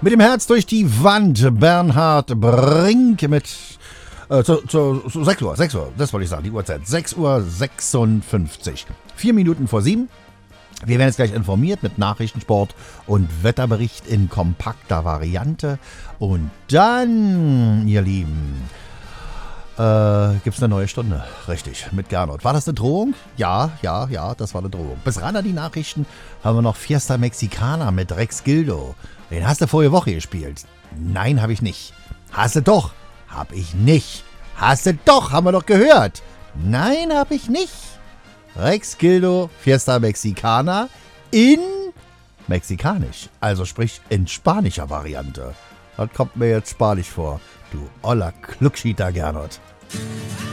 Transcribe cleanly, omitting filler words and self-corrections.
Mit dem Herz durch die Wand, Bernhard Brink mit zu 6 Uhr, das wollte ich sagen, die Uhrzeit, 6:56 Uhr, 4 Minuten vor 7. Wir werden jetzt gleich informiert mit Nachrichtensport und Wetterbericht in kompakter Variante. Und dann, ihr Lieben, gibt's eine neue Stunde. Richtig, mit Gernot. War das eine Drohung? Ja, das war eine Drohung. Bis ran an die Nachrichten haben wir noch Fiesta Mexicana mit Rex Gildo. Den hast du vorige Woche gespielt. Nein, habe ich nicht. Hast du doch. Hab ich nicht. Hast du doch, haben wir doch gehört. Nein, habe ich nicht. Rex Gildo, Fiesta Mexicana in Mexikanisch. Also sprich in spanischer Variante. Das kommt mir jetzt spanisch vor. Du oller Kluckschieter Gernot.